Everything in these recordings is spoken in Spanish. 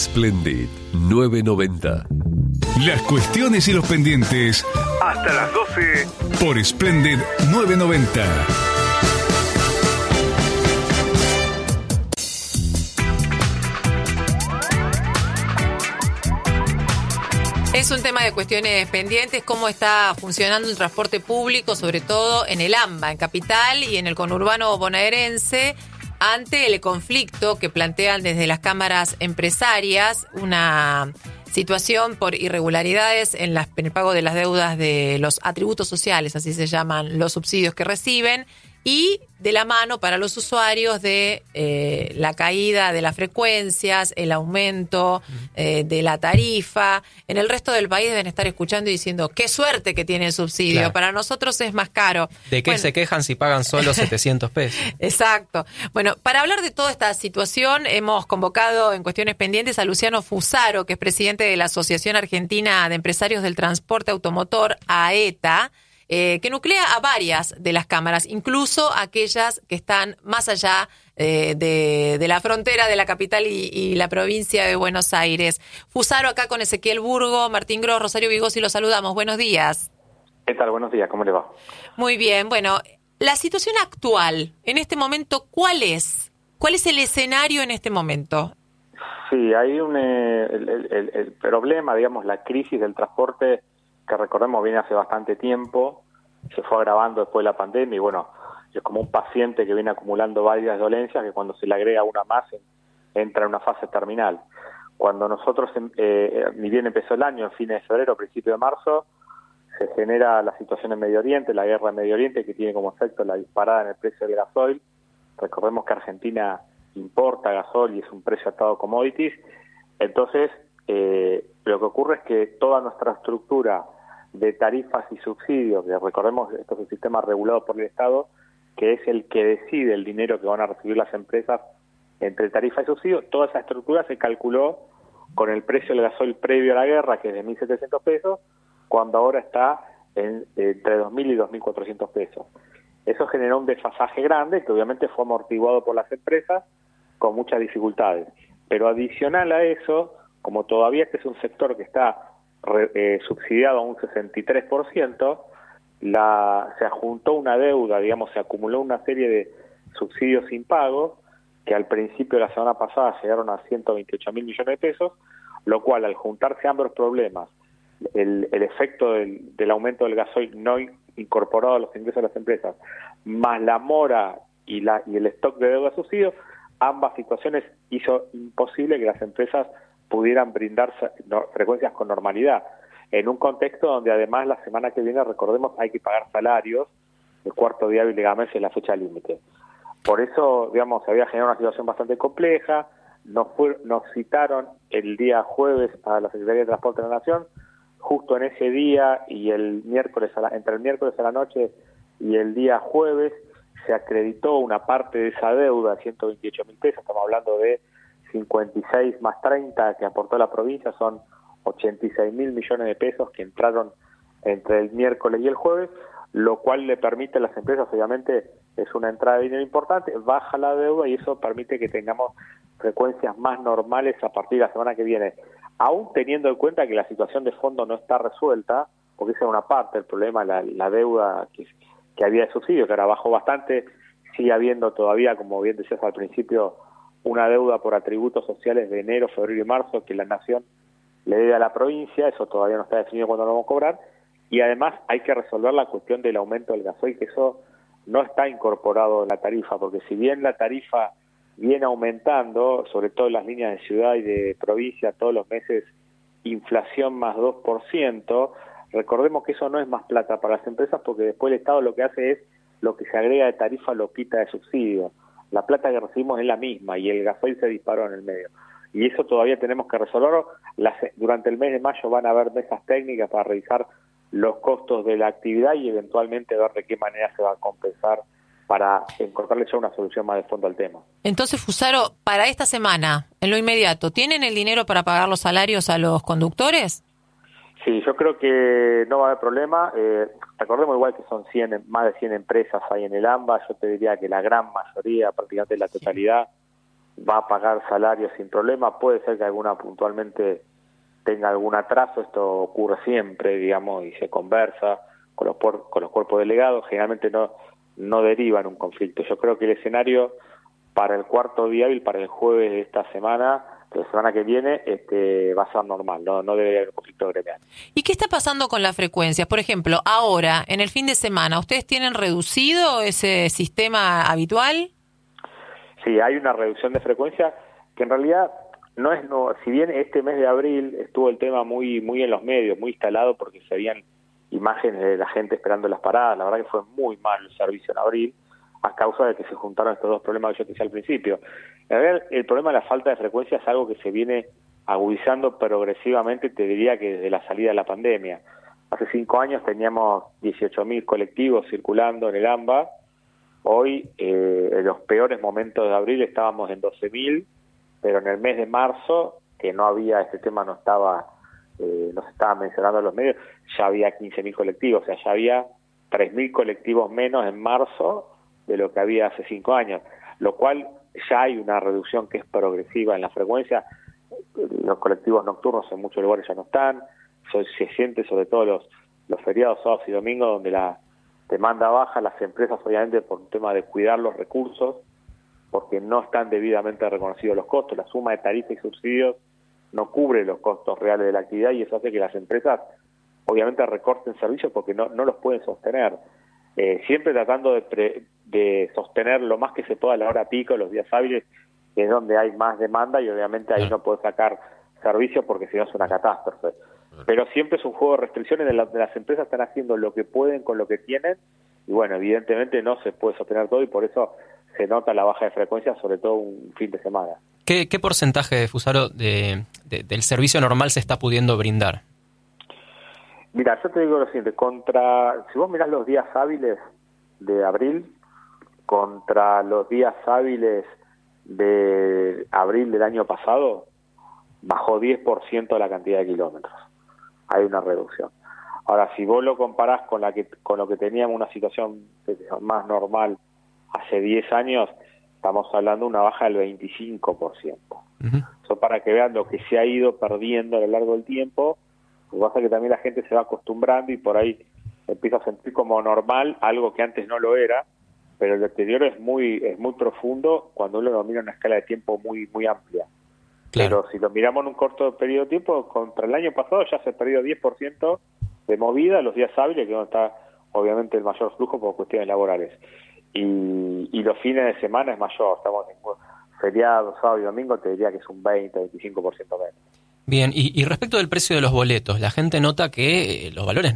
Splendid 990. Las cuestiones y los pendientes hasta las 12 por Splendid 990. Es un tema de cuestiones pendientes, cómo está funcionando el transporte público, sobre todo en el AMBA, en Capital y en el conurbano bonaerense, ante el conflicto que plantean desde las cámaras empresarias, una situación por irregularidades en el pago de las deudas de los atributos sociales, así se llaman los subsidios que reciben, y de la mano para los usuarios de la caída de las frecuencias, el aumento de la tarifa. En el resto del país deben estar escuchando y diciendo, qué suerte que tiene el subsidio, claro. Para nosotros es más caro. ¿De qué se quejan si pagan solo 700 pesos? Exacto. Bueno, para hablar de toda esta situación hemos convocado en Cuestiones Pendientes a Luciano Fusaro, que es presidente de la Asociación Argentina de Empresarios del Transporte Automotor, AETA, que nuclea a varias de las cámaras, incluso aquellas que están más allá de la frontera de la capital y la provincia de Buenos Aires. Fusaro acá con Ezequiel Burgo, Martín Gross, Rosario Vigosi, los saludamos. Buenos días. ¿Qué tal? Buenos días, ¿cómo le va? Muy bien, bueno, la situación actual, en este momento, ¿cuál es? ¿Cuál es el escenario en este momento? Sí, hay el problema, digamos, la crisis del transporte, que recordemos viene hace bastante tiempo, se fue agravando después de la pandemia y bueno, es como un paciente que viene acumulando varias dolencias que cuando se le agrega una más entra en una fase terminal. Cuando nosotros, ni bien empezó el año, en fines de febrero, principio de marzo, se genera la situación en Medio Oriente, la guerra en Medio Oriente, que tiene como efecto la disparada en el precio del gasoil. Recordemos que Argentina importa gasoil y es un precio atado a commodities. Entonces, lo que ocurre es que toda nuestra estructura de tarifas y subsidios, que recordemos, esto es un sistema regulado por el Estado, que es el que decide el dinero que van a recibir las empresas entre tarifa y subsidio, toda esa estructura se calculó con el precio del gasoil previo a la guerra, que es de 1.700 pesos, cuando ahora está entre 2.000 y 2.400 pesos. Eso generó un desfasaje grande, que obviamente fue amortiguado por las empresas con muchas dificultades. Pero adicional a eso, como todavía este es un sector que está subsidiado a un 63%, se adjuntó una deuda, digamos, se acumuló una serie de subsidios sin pago, que al principio de la semana pasada llegaron a 128.000 millones de pesos, lo cual al juntarse ambos problemas, el efecto del aumento del gasoil no incorporado a los ingresos de las empresas, más la mora y el stock de deuda subsidio, ambas situaciones hizo imposible que las empresas pudieran brindar frecuencias con normalidad, en un contexto donde además la semana que viene, recordemos, hay que pagar salarios, el cuarto día hábil de cada mes es la fecha límite. Por eso, digamos, se había generado una situación bastante compleja, nos citaron el día jueves a la Secretaría de Transporte de la Nación, justo en ese día y el miércoles entre el miércoles a la noche y el día jueves se acreditó una parte de esa deuda de 128.000 pesos, estamos hablando de 56 más 30 que aportó la provincia, son 86.000 millones de pesos que entraron entre el miércoles y el jueves, lo cual le permite a las empresas, obviamente es una entrada de dinero importante, baja la deuda y eso permite que tengamos frecuencias más normales a partir de la semana que viene, aún teniendo en cuenta que la situación de fondo no está resuelta, porque esa es una parte del problema, la deuda que había de subsidio, que ahora bajó bastante, sigue habiendo todavía, como bien decías al principio, una deuda por atributos sociales de enero, febrero y marzo que la Nación le debe a la provincia, eso todavía no está definido cuándo lo vamos a cobrar, y además hay que resolver la cuestión del aumento del gasoil, que eso no está incorporado en la tarifa, porque si bien la tarifa viene aumentando, sobre todo en las líneas de ciudad y de provincia, todos los meses inflación más 2%, recordemos que eso no es más plata para las empresas, porque después el Estado lo que hace es, lo que se agrega de tarifa lo quita de subsidio. La plata que recibimos es la misma y el gasoil se disparó en el medio. Y eso todavía tenemos que resolverlo. Durante el mes de mayo van a haber mesas técnicas para revisar los costos de la actividad y eventualmente ver de qué manera se va a compensar para encontrarle ya una solución más de fondo al tema. Entonces, Fusaro, para esta semana, en lo inmediato, ¿tienen el dinero para pagar los salarios a los conductores? Sí, yo creo que no va a haber problema. Recordemos igual que son más de 100 empresas ahí en el AMBA. Yo te diría que la gran mayoría, prácticamente la totalidad, va a pagar salarios sin problema. Puede ser que alguna puntualmente tenga algún atraso, esto ocurre siempre, digamos, y se conversa con los cuerpos delegados, generalmente no deriva en un conflicto. Yo creo que el escenario para el cuarto día hábil, para el jueves de esta semana, de la semana que viene, va a ser normal, no debe haber un conflicto gremial. ¿Y qué está pasando con las frecuencias? Por ejemplo, ahora, en el fin de semana, ¿ustedes tienen reducido ese sistema habitual? Sí, hay una reducción de frecuencia que en realidad si bien este mes de abril estuvo el tema muy en los medios, muy instalado porque se veían imágenes de la gente esperando las paradas, la verdad que fue muy mal el servicio en abril, a causa de que se juntaron estos dos problemas que yo te decía al principio. A ver, el problema de la falta de frecuencia es algo que se viene agudizando progresivamente, te diría que desde la salida de la pandemia. Hace 5 años teníamos 18.000 colectivos circulando en el AMBA, hoy en los peores momentos de abril estábamos en 12.000, pero en el mes de marzo, que no había, este tema no se estaba mencionando en los medios, ya había 15.000 colectivos, o sea, ya había 3.000 colectivos menos en marzo de lo que había hace 5 años, lo cual ya hay una reducción que es progresiva en la frecuencia. Los colectivos nocturnos en muchos lugares ya no están, se siente sobre todo los feriados, sábados y domingos, donde la demanda baja, las empresas obviamente por un tema de cuidar los recursos, porque no están debidamente reconocidos los costos, la suma de tarifas y subsidios no cubre los costos reales de la actividad y eso hace que las empresas obviamente recorten servicios porque no los pueden sostener. Siempre tratando de sostener lo más que se pueda la hora pico, los días hábiles, que es donde hay más demanda y obviamente ahí no puede sacar servicios porque si no es una catástrofe. Pero siempre es un juego de restricciones de las empresas, están haciendo lo que pueden con lo que tienen y bueno, evidentemente no se puede sostener todo y por eso se nota la baja de frecuencia, sobre todo un fin de semana. ¿Qué porcentaje, Fusaro, del servicio normal se está pudiendo brindar? Mira, yo te digo lo siguiente, si vos mirás los días hábiles de abril contra los días hábiles de abril del año pasado, bajó 10% la cantidad de kilómetros. Hay una reducción. Ahora, si vos lo comparás con lo que teníamos una situación más normal hace 10 años, estamos hablando de una baja del 25%. Eso para que vean lo que se ha ido perdiendo a lo largo del tiempo. Lo que pasa es que también la gente se va acostumbrando y por ahí empieza a sentir como normal algo que antes no lo era, pero el deterioro es muy profundo cuando uno lo mira en una escala de tiempo muy amplia. Claro. Pero si lo miramos en un corto periodo de tiempo, contra el año pasado ya se perdió 10% de movida los días hábiles, que es donde está obviamente el mayor flujo por cuestiones laborales. Y los fines de semana es mayor, estamos en feriados, sábado y domingo, te diría que es un 20-25% menos. Bien, y respecto del precio de los boletos, la gente nota que los valores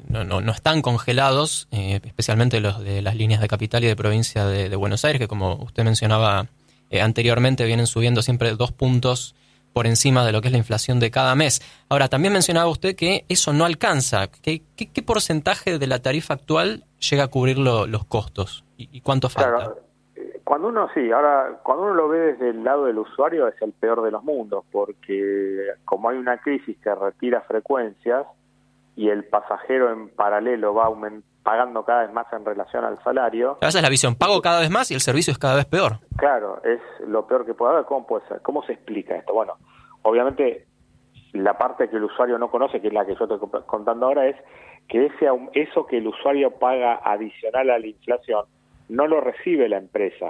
no están congelados, especialmente los de las líneas de capital y de provincia de Buenos Aires, que como usted mencionaba anteriormente, vienen subiendo siempre 2 puntos por encima de lo que es la inflación de cada mes. Ahora, también mencionaba usted que eso no alcanza. ¿Qué porcentaje de la tarifa actual llega a cubrir los costos? ¿Y cuánto falta? Claro. Cuando uno lo ve desde el lado del usuario es el peor de los mundos, porque como hay una crisis que retira frecuencias y el pasajero en paralelo va pagando cada vez más en relación al salario. Esa es la visión, pago cada vez más y el servicio es cada vez peor. Claro, es lo peor que puede haber. ¿Cómo puede ser? ¿Cómo se explica esto? Bueno, obviamente la parte que el usuario no conoce, que es la que yo estoy contando ahora, es que eso que el usuario paga adicional a la inflación no lo recibe la empresa,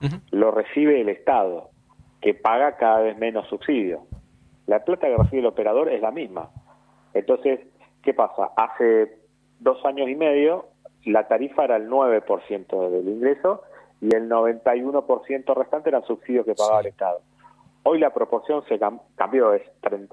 lo recibe el Estado, que paga cada vez menos subsidios. La plata que recibe el operador es la misma. Entonces, ¿qué pasa? Hace 2 años y medio la tarifa era el 9% del ingreso y el 91% restante eran subsidios que pagaba el Estado. Hoy la proporción se cambió, es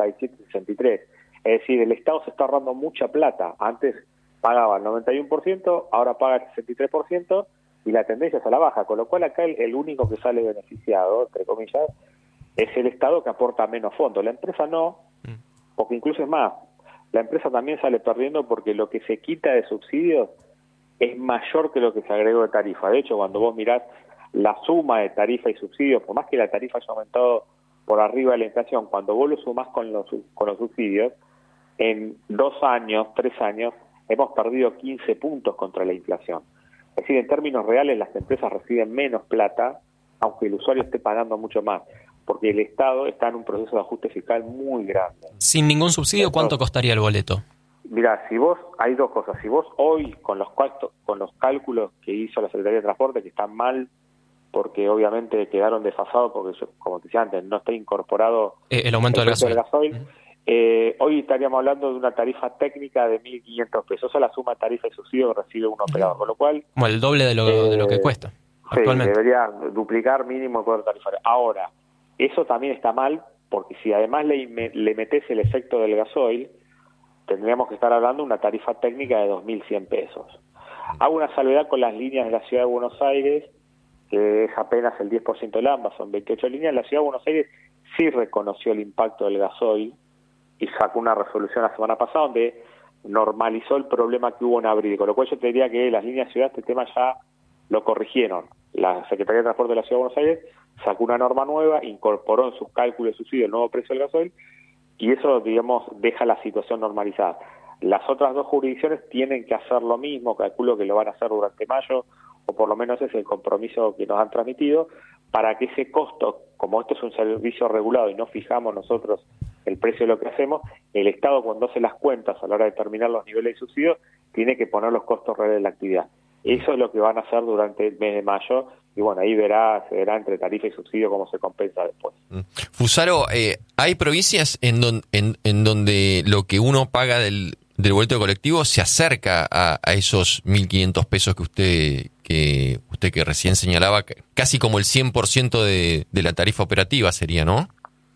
37-63. Es decir, el Estado se está ahorrando mucha plata. Antes pagaba el 91%, ahora paga el 63%, y la tendencia es a la baja, con lo cual acá el único que sale beneficiado, entre comillas, es el Estado, que aporta menos fondos. La empresa no, porque incluso es más, la empresa también sale perdiendo porque lo que se quita de subsidios es mayor que lo que se agregó de tarifa. De hecho, cuando vos mirás la suma de tarifa y subsidios, por más que la tarifa haya aumentado por arriba de la inflación, cuando vos lo sumás con los subsidios, en 2 años, 3 años, hemos perdido 15 puntos contra la inflación. Es decir, en términos reales las empresas reciben menos plata aunque el usuario esté pagando mucho más, porque el Estado está en un proceso de ajuste fiscal muy grande. Sin ningún subsidio, ¿cuánto costaría el boleto? Mirá, hay dos cosas. Si vos hoy, con los cálculos que hizo la Secretaría de Transporte, que están mal, porque obviamente quedaron desfasados, porque como te decía antes, no está incorporado el aumento del gasoil. Hoy estaríamos hablando de una tarifa técnica de 1.500 pesos. Esa es la suma de tarifa y subsidio que recibe un operador, con lo cual... Como el doble de lo que cuesta actualmente. Sí, debería duplicar mínimo el cuadro tarifario. Ahora, eso también está mal, porque si además le metés el efecto del gasoil, tendríamos que estar hablando de una tarifa técnica de 2.100 pesos. Hago una salvedad con las líneas de la Ciudad de Buenos Aires, que es apenas el 10% del AMBA, son 28 líneas. La Ciudad de Buenos Aires sí reconoció el impacto del gasoil y sacó una resolución la semana pasada donde normalizó el problema que hubo en abril, con lo cual yo te diría que las líneas de ciudad este tema ya lo corrigieron. La Secretaría de Transporte de la Ciudad de Buenos Aires sacó una norma nueva, incorporó en sus cálculos de subsidio el nuevo precio del gasoil y eso, digamos, deja la situación normalizada. Las otras dos jurisdicciones tienen que hacer lo mismo, calculo que lo van a hacer durante mayo, o por lo menos ese es el compromiso que nos han transmitido, para que ese costo, como esto es un servicio regulado y no fijamos nosotros el precio de lo que hacemos, el Estado cuando hace las cuentas a la hora de determinar los niveles de subsidio, tiene que poner los costos reales de la actividad. Eso es lo que van a hacer durante el mes de mayo, y bueno, ahí se verá entre tarifa y subsidio cómo se compensa después. Fusaro, hay provincias en donde lo que uno paga del boleto de colectivo se acerca a esos 1.500 pesos que usted que recién señalaba, casi como el 100% de la tarifa operativa sería, ¿no?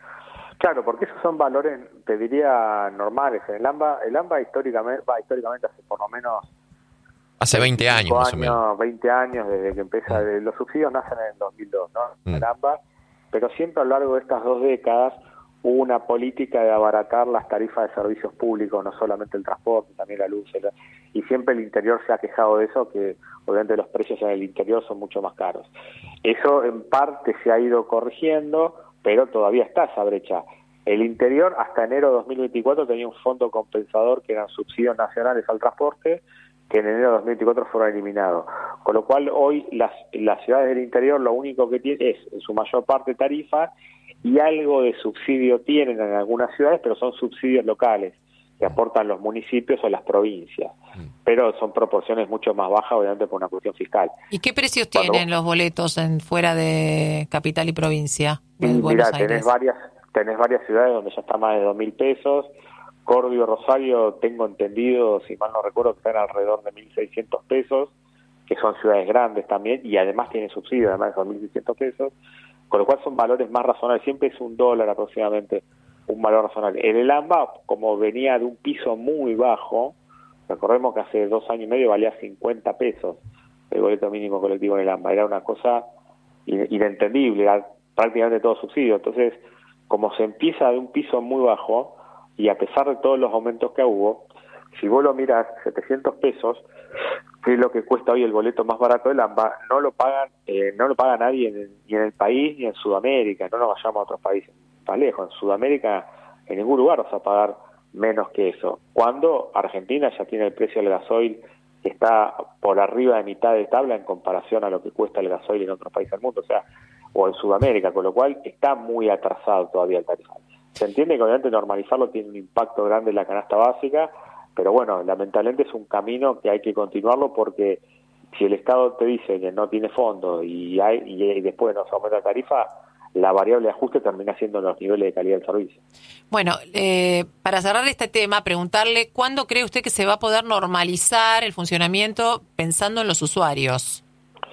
Claro, porque esos son valores, te diría, normales. El AMBA históricamente hace por lo menos... Hace 20 años más o menos. 20 años desde que empieza. Los subsidios nacen en el 2002, ¿no? El AMBA, pero siempre a lo largo de estas 2 décadas hubo una política de abaratar las tarifas de servicios públicos, no solamente el transporte, también la luz. Y siempre el interior se ha quejado de eso, que obviamente los precios en el interior son mucho más caros. Eso en parte se ha ido corrigiendo, pero todavía está esa brecha. El interior hasta enero de 2024 tenía un fondo compensador que eran subsidios nacionales al transporte, que en enero de 2024 fueron eliminados. Con lo cual hoy las ciudades del interior lo único que tienen es en su mayor parte tarifa y algo de subsidio tienen en algunas ciudades, pero son subsidios locales que aportan los municipios o las provincias. Pero son proporciones mucho más bajas, obviamente por una cuestión fiscal. ¿Y qué precios tienen los boletos fuera de capital y provincia de Buenos Aires? Tenés varias ciudades donde ya está más de 2.000 pesos. Córdoba y Rosario, tengo entendido, si mal no recuerdo, que están alrededor de 1.600 pesos, que son ciudades grandes también, y además tienen subsidio, además de 1.600 pesos, con lo cual son valores más razonables, siempre es $1 aproximadamente, un valor razonable. En el AMBA, como venía de un piso muy bajo, recordemos que hace 2 años y medio valía 50 pesos el boleto mínimo colectivo en el AMBA, era una cosa inentendible, era prácticamente todo subsidio. Entonces, como se empieza de un piso muy bajo, y a pesar de todos los aumentos que hubo, si vos lo miras, 700 pesos, que es lo que cuesta hoy el boleto más barato del AMBA, no lo paga nadie ni en el país ni en Sudamérica, no nos vayamos a otros países más lejos. En Sudamérica, en ningún lugar vas a pagar menos que eso. Cuando Argentina ya tiene el precio del gasoil que está por arriba de mitad de tabla en comparación a lo que cuesta el gasoil en otros países del mundo, o en Sudamérica, con lo cual está muy atrasado todavía el tarifario. Se entiende que obviamente normalizarlo tiene un impacto grande en la canasta básica, pero bueno, lamentablemente es un camino que hay que continuarlo porque si el Estado te dice que no tiene fondo y después no se aumenta la tarifa, la variable de ajuste termina siendo los niveles de calidad del servicio. Bueno, para cerrar este tema, preguntarle, ¿cuándo cree usted que se va a poder normalizar el funcionamiento pensando en los usuarios?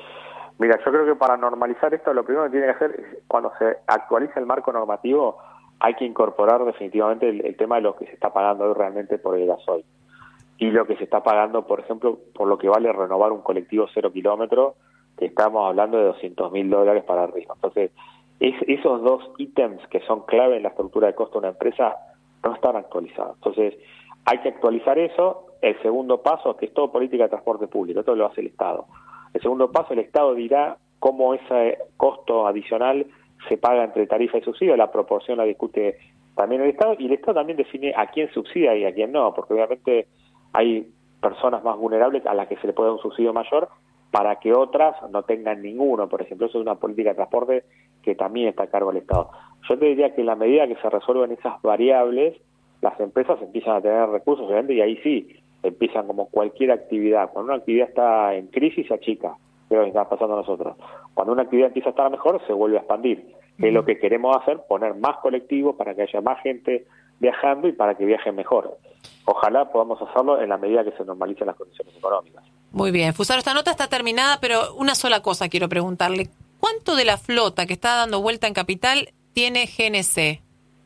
Mira, yo creo que para normalizar esto lo primero que tiene que hacer es cuando se actualiza el marco normativo, hay que incorporar definitivamente el tema de lo que se está pagando hoy realmente por el gasoil y lo que se está pagando, por ejemplo, por lo que vale renovar un colectivo 0 kilómetros, que estamos hablando de $200.000 para arriba. Entonces, esos 2 ítems que son clave en la estructura de costo de una empresa no están actualizados. Entonces, hay que actualizar eso. El segundo paso, que es todo política de transporte público, esto lo hace el Estado. El segundo paso, el Estado dirá cómo ese costo adicional se paga entre tarifa y subsidio, la proporción la discute también el Estado, y el Estado también define a quién subsidia y a quién no, porque obviamente hay personas más vulnerables a las que se le puede dar un subsidio mayor, para que otras no tengan ninguno. Por ejemplo, eso es una política de transporte que también está a cargo del Estado. Yo te diría que en la medida que se resuelven esas variables, las empresas empiezan a tener recursos, obviamente, y ahí sí empiezan como cualquier actividad. Cuando una actividad está en crisis, se achica, que es lo que está pasando a nosotros. Cuando una actividad empieza a estar mejor, se vuelve a expandir. Es lo que queremos hacer, poner más colectivos para que haya más gente viajando y para que viajen mejor. Ojalá podamos hacerlo en la medida que se normalicen las condiciones económicas. Muy bien. Fusaro, esta nota está terminada, pero una sola cosa quiero preguntarle. ¿Cuánto de la flota que está dando vuelta en Capital tiene GNC?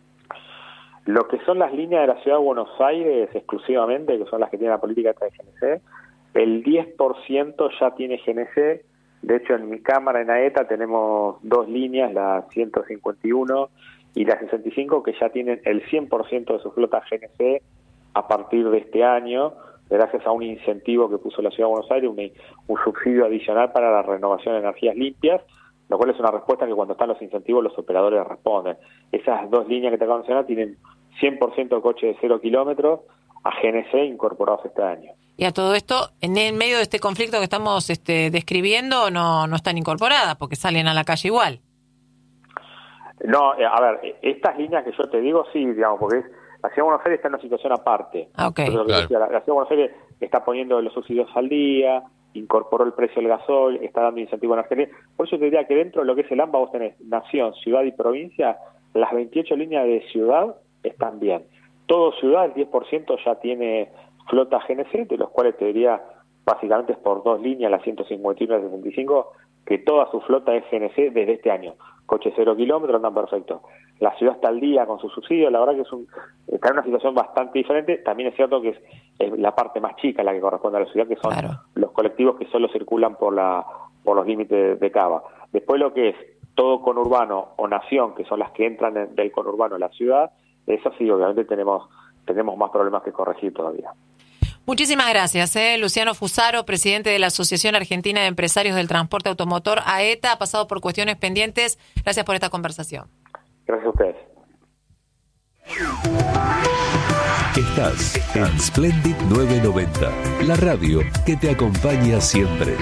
Lo que son las líneas de la Ciudad de Buenos Aires exclusivamente, que son las que tienen la política esta de GNC, el 10% ya tiene GNC. De hecho, en mi cámara en AETA tenemos 2 líneas, la 151 y la 65, que ya tienen el 100% de su flota GNC a partir de este año, gracias a un incentivo que puso la Ciudad de Buenos Aires, un subsidio adicional para la renovación de energías limpias, lo cual es una respuesta que cuando están los incentivos los operadores responden. Esas 2 líneas que te acabo de mencionar tienen 100% de coches de 0 kilómetros a GNC incorporados este año. Y a todo esto, en el medio de este conflicto que estamos describiendo, no están incorporadas, porque salen a la calle igual. No, a ver, estas líneas que yo te digo, sí, digamos, porque la Ciudad de Buenos Aires está en una situación aparte. Okay. Entonces, claro. La Ciudad de Buenos Aires está poniendo los subsidios al día, incorporó el precio del gasoil, está dando incentivo en Argentina. Por eso te diría que dentro de lo que es el AMBA vos tenés nación, ciudad y provincia, las 28 líneas de ciudad están bien. Todo ciudad, el 10% ya tiene flota GNC, de los cuales te diría básicamente es por 2 líneas, la 151 y la 65, que toda su flota es GNC desde este año. Coches 0 kilómetros andan perfecto. La ciudad está al día con su subsidio, la verdad que está en una situación bastante diferente. También es cierto que es la parte más chica la que corresponde a la ciudad, que son los colectivos que solo circulan por los límites de Cava. Después lo que es todo conurbano o nación, que son las que entran del conurbano a la ciudad, eso sí, obviamente tenemos más problemas que corregir todavía. Muchísimas gracias, Luciano Fusaro, presidente de la Asociación Argentina de Empresarios del Transporte Automotor, AETA, ha pasado por Cuestiones Pendientes. Gracias por esta conversación. Gracias a ustedes. Estás en Splendid 990, la radio que te acompaña siempre.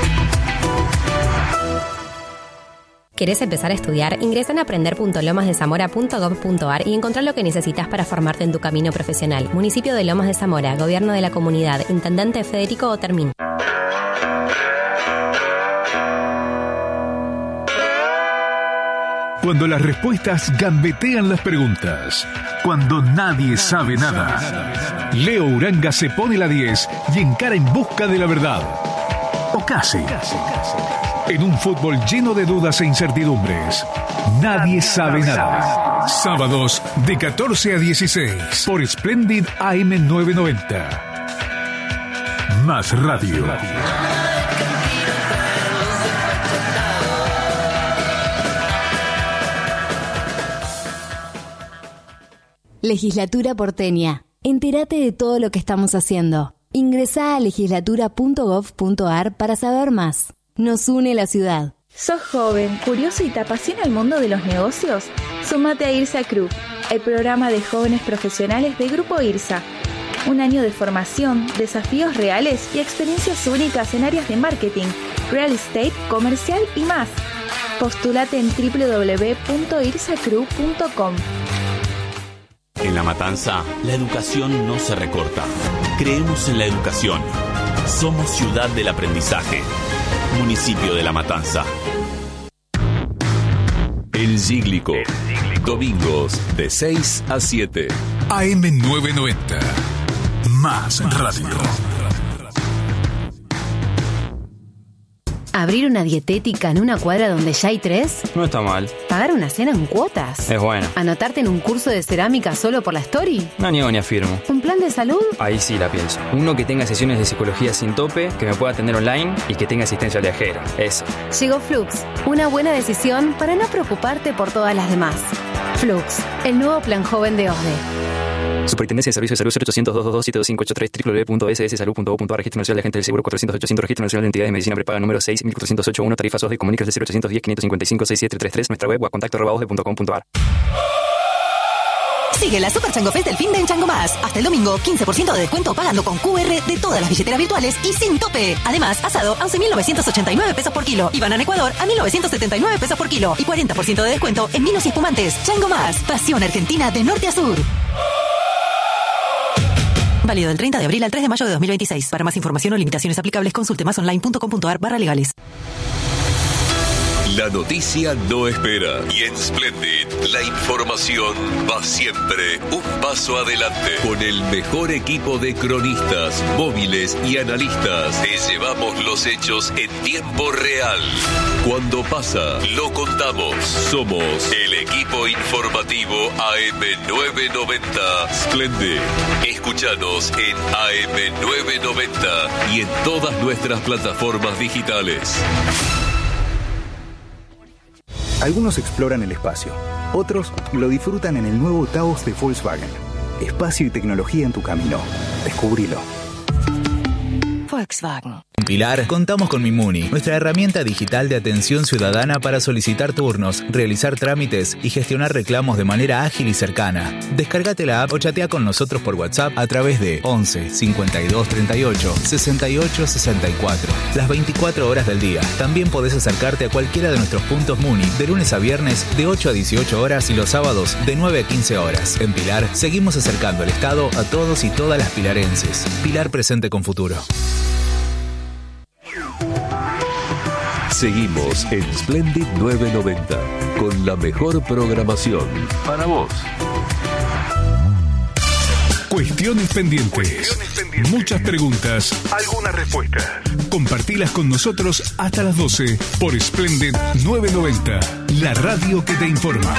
¿Querés empezar a estudiar? Ingresa en aprender.lomasdezamora.gov.ar y encontrá lo que necesitas para formarte en tu camino profesional. Municipio de Lomas de Zamora, Gobierno de la Comunidad, Intendente Federico Otermin. Cuando las respuestas gambetean las preguntas. Cuando nadie sabe nada. Leo Uranga se pone la 10 y encara en busca de la verdad. O casi. En un fútbol lleno de dudas e incertidumbres. Nadie sabe nada. Sábados de 14 a 16 por Splendid AM 990. Más radio. Legislatura porteña. Entérate de todo lo que estamos haciendo. Ingresá a legislatura.gov.ar para saber más. Nos une la ciudad. ¿Sos joven, curioso y te apasiona el mundo de los negocios? Súmate a IRSA Crew, el programa de jóvenes profesionales de Grupo IRSA. Un año de formación, desafíos reales y experiencias únicas en áreas de marketing, real estate, comercial y más. Postúlate en www.irsacrew.com. En La Matanza, la educación no se recorta. Creemos en la educación. Somos ciudad del aprendizaje. Municipio de La Matanza. El Cíclico. Domingos de 6 a 7. AM 990. Más radio. ¿Abrir una dietética en una cuadra donde ya hay 3? No está mal. ¿Pagar una cena en cuotas? Es bueno. ¿Anotarte en un curso de cerámica solo por la story? No niego ni afirmo. ¿Un plan de salud? Ahí sí la pienso. Uno que tenga sesiones de psicología sin tope, que me pueda atender online y que tenga asistencia viajera. Eso. Llegó Flux. Una buena decisión para no preocuparte por todas las demás. Flux, el nuevo plan joven de OSDE. Superintendencia de Servicios de Salud 0800-222-7253 www.sssalud.gov.ar. Registro Nacional de Agentes del Seguro 400-800. Registro Nacional de Entidades de Medicina Prepaga número 6 1408-1. Tarifas OSDE. Comunicas de 0810-555-6733. Nuestra web o a contacto@osde.com.ar. Sigue la Super Chango Fest del fin de en Chango Más. Hasta el domingo, 15% de descuento pagando con QR de todas las billeteras virtuales y sin tope. Además, asado a 11.989 pesos por kilo y banana Ecuador a 1.979 pesos por kilo y 40% de descuento en vinos y espumantes. Chango Más, pasión argentina de norte a sur. Válido del 30 de abril al 3 de mayo de 2026. Para más información o limitaciones aplicables, consulte masonline.com.ar/legales. La noticia no espera y en Splendid la información va siempre un paso adelante. Con el mejor equipo de cronistas, móviles y analistas, te llevamos los hechos en tiempo real. Cuando pasa, lo contamos. Somos el equipo informativo AM990 Splendid. Escúchanos en AM990 y en todas nuestras plataformas digitales. Algunos exploran el espacio, otros lo disfrutan en el nuevo Taos de Volkswagen. Espacio y tecnología en tu camino. Descubrilo. Volkswagen. En Pilar, contamos con Mimuni, nuestra herramienta digital de atención ciudadana para solicitar turnos, realizar trámites y gestionar reclamos de manera ágil y cercana. Descárgate la app o chatea con nosotros por WhatsApp a través de 11 52 38 68 64. Las 24 horas del día. También podés acercarte a cualquiera de nuestros puntos Muni de lunes a viernes de 8 a 18 horas y los sábados de 9 a 15 horas. En Pilar, seguimos acercando el Estado a todos y todas las pilarenses. Pilar presente con futuro. Seguimos en Splendid 990 con la mejor programación para vos. Cuestiones pendientes. Muchas preguntas. Algunas respuestas. Compartilas con nosotros hasta las 12 por Splendid 990, la radio que te informa.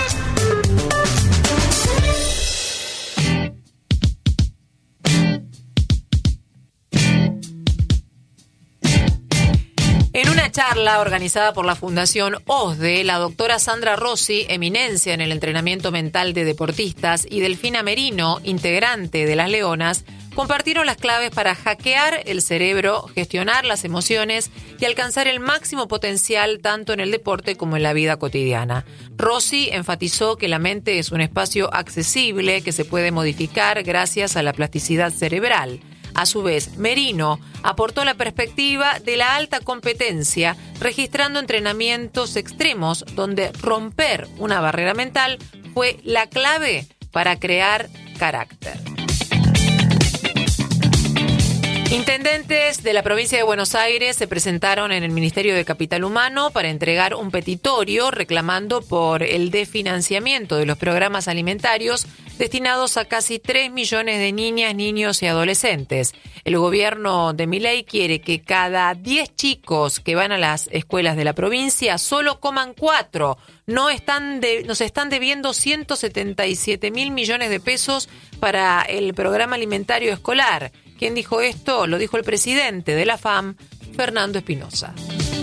Charla organizada por la Fundación OSDE, la doctora Sandra Rossi, eminencia en el entrenamiento mental de deportistas, y Delfina Merino, integrante de Las Leonas, compartieron las claves para hackear el cerebro, gestionar las emociones y alcanzar el máximo potencial tanto en el deporte como en la vida cotidiana. Rossi enfatizó que la mente es un espacio accesible que se puede modificar gracias a la plasticidad cerebral. A su vez, Merino aportó la perspectiva de la alta competencia, registrando entrenamientos extremos donde romper una barrera mental fue la clave para crear carácter. Intendentes de la provincia de Buenos Aires se presentaron en el Ministerio de Capital Humano para entregar un petitorio reclamando por el desfinanciamiento de los programas alimentarios destinados a casi 3 millones de niñas, niños y adolescentes. El gobierno de Milei quiere que cada 10 chicos que van a las escuelas de la provincia solo coman 4. Nos están debiendo 177.000 millones de pesos para el programa alimentario escolar. ¿Quién dijo esto? Lo dijo el presidente de la FAM, Fernando Espinosa.